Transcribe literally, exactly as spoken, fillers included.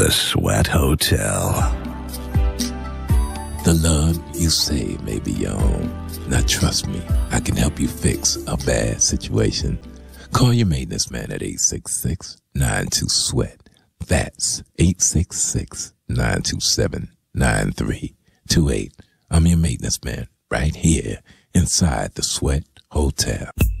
The Sweat Hotel. The love you say may be your own. Now trust me, I can help you fix a bad situation. Call your maintenance man at eight six six, nine two, SWEAT. That's eight six six, nine two seven, nine three two eight. I'm your maintenance man right here inside the Sweat Hotel.